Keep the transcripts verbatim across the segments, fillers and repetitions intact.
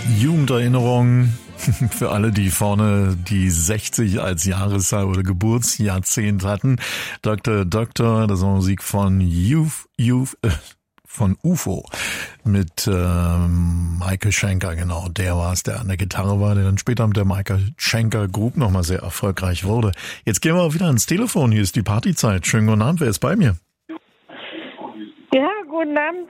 Jugenderinnerung für alle, die vorne die sechzig als Jahreszahl oder Geburtsjahrzehnt hatten. Doktor Doktor, das war Musik von Youth, Youth, äh, von U F O mit äh, Michael Schenker, genau. Der war es, der an der Gitarre war, der dann später mit der Michael Schenker Group nochmal sehr erfolgreich wurde. Jetzt gehen wir auch wieder ans Telefon. Hier ist die Partyzeit. Schönen guten Abend. Wer ist bei mir? Ja, guten Abend.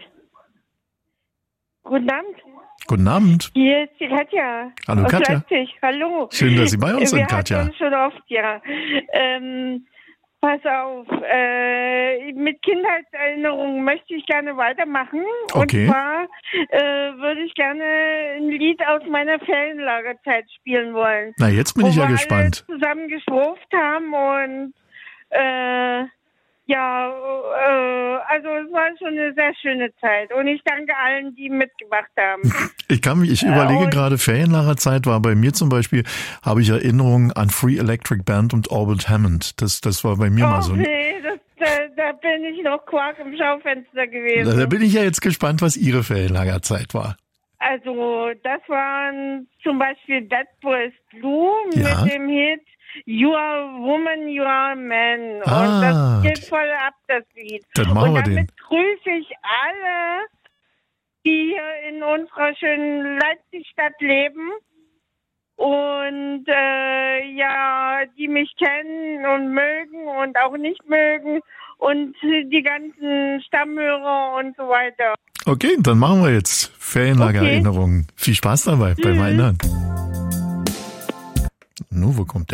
Guten Abend. Guten Abend. Hier ist die Katja. Hallo aus Katja. Leipzig. Hallo. Schön, dass Sie bei uns sind, Wir Katja. hatten uns schon oft, ja. Ähm, pass auf, äh, mit Kindheitserinnerungen möchte ich gerne weitermachen. Okay. Und zwar äh, würde ich gerne ein Lied aus meiner Ferienlagerzeit spielen wollen. Na, jetzt bin wo ich ja wir gespannt. alle zusammen geschwurft haben und äh, ja, äh, also es war schon eine sehr schöne Zeit und ich danke allen, die mitgemacht haben. Ich kann mich, ich überlege und, gerade, Ferienlagerzeit war bei mir zum Beispiel, habe ich Erinnerungen an Free Electric Band und Orbit Hammond. Das, das war bei mir oh, mal so. Nee, das, da, da bin ich noch Quark im Schaufenster gewesen. Da bin ich ja jetzt gespannt, was Ihre Ferienlagerzeit war. Also das waren zum Beispiel That Boy is Blue Ja. mit dem Hit You are a Woman, You are a Man. Ah, und das geht voll ab, das Lied. Dann machen und wir den. damit grüße ich alle, die hier in unserer schönen Leipzig-Stadt leben und äh, ja, die mich kennen und mögen und auch nicht mögen und die ganzen Stammhörer und so weiter. Okay, dann machen wir jetzt Ferienlagererinnerungen. Okay. Viel Spaß dabei beim Erinnern. Nu, wo kommt der?